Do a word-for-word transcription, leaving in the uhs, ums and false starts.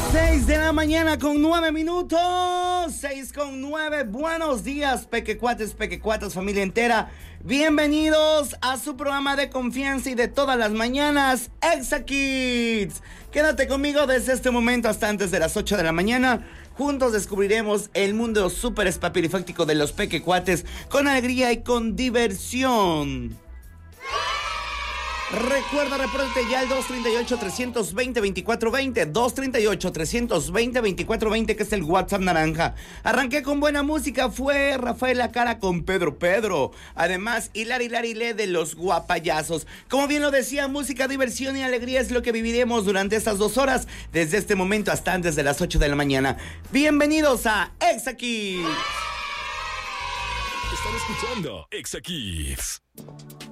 seis de la mañana con nueve minutos. seis con nueve. Buenos días, pequecuates, pequecuatas, familia entera. Bienvenidos a su programa de confianza y de todas las mañanas, Exa Kids. Quédate conmigo desde este momento hasta antes de las ocho de la mañana. Juntos descubriremos el mundo súper espapirifáctico de los pequecuates con alegría y con diversión. Recuerda, repórtate ya al dos treinta y ocho, trescientos veinte, veinticuatro veinte, dos treinta y ocho, trescientos veinte, veinticuatro veinte, que es el WhatsApp naranja. Arranqué con buena música, fue Rafael La Cara con Pedro Pedro. Además, Hilari Hilari Le de los Guapayazos. Como bien lo decía, música, diversión y alegría es lo que viviremos durante estas dos horas, desde este momento hasta antes de las ocho de la mañana. Bienvenidos a Exa Kids. Están escuchando Exa Kids.